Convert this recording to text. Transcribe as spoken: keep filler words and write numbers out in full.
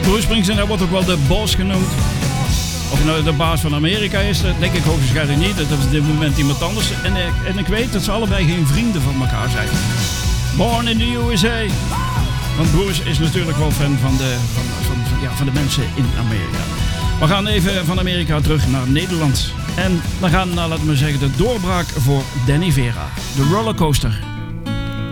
Bruce Springsteen, hij wordt ook wel de boss genoemd. Of hij nou de baas van Amerika is, dat denk ik hoogstwaarschijnlijk niet. Dat is op dit moment iemand anders. En, en ik weet dat ze allebei geen vrienden van elkaar zijn. Born in the U S A. Want Bruce is natuurlijk wel fan van de, van, van, van, ja, van de mensen in Amerika. We gaan even van Amerika terug naar Nederland. En we gaan, nou, laten we zeggen, de doorbraak voor Danny Vera. De Rollercoaster.